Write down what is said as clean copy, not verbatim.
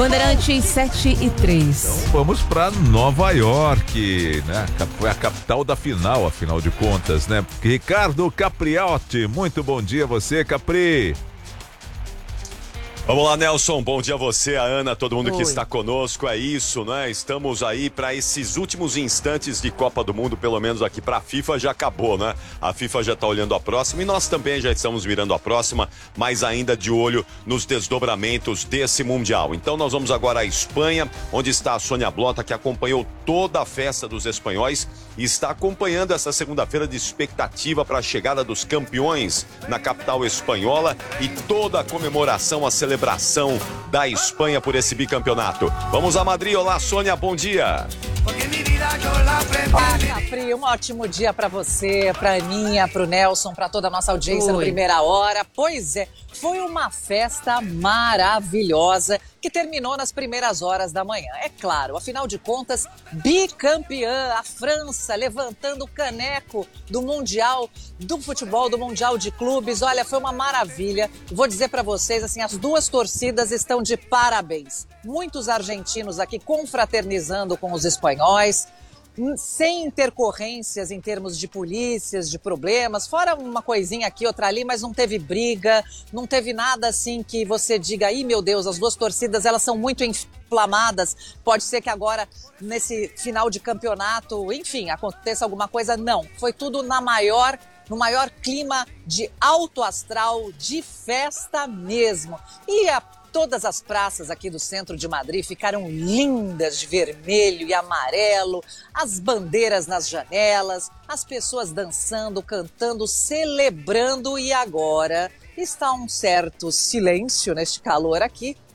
Bandeirantes 7:03. Então vamos para Nova York, né? Foi a capital da final, afinal de contas, né? Ricardo Capriotti, muito bom dia a você, Capri. Vamos lá, Nelson, bom dia a você, a Ana, todo mundo Oi. que está conosco, é isso, né? Estamos aí para esses últimos instantes de Copa do Mundo, pelo menos aqui para a FIFA já acabou, né? A FIFA já está olhando a próxima e nós também já estamos mirando a próxima, mas ainda de olho nos desdobramentos desse Mundial. Então nós vamos agora à Espanha, onde está a Sônia Blota, que acompanhou toda a festa dos espanhóis e está acompanhando essa segunda-feira de expectativa para a chegada dos campeões na capital espanhola e toda a comemoração, a celebração da Espanha por esse bicampeonato. Vamos a Madrid. Olá, Sônia, bom dia. Capri, um ótimo dia para você, para Aninha, para o Nelson, para toda a nossa audiência no Oi. Primeira Hora. Pois é, foi uma festa maravilhosa que terminou nas primeiras horas da manhã. É claro, afinal de contas, bicampeã, a França levantando o caneco do Mundial do Futebol, do Mundial de Clubes. Olha, foi uma maravilha. Vou dizer para vocês, assim, as duas torcidas estão de parabéns. Muitos argentinos aqui confraternizando com os espanhóis, sem intercorrências em termos de polícias, de problemas, fora uma coisinha aqui, outra ali, mas não teve briga, não teve nada assim que você diga, ih, meu Deus, as duas torcidas, elas são muito inflamadas, pode ser que agora, nesse final de campeonato, enfim, aconteça alguma coisa. Não, foi tudo no maior clima de alto astral, de festa mesmo. E todas as praças aqui do centro de Madrid ficaram lindas de vermelho e amarelo, as bandeiras nas janelas, as pessoas dançando, cantando, celebrando, e agora está um certo silêncio neste calor aqui,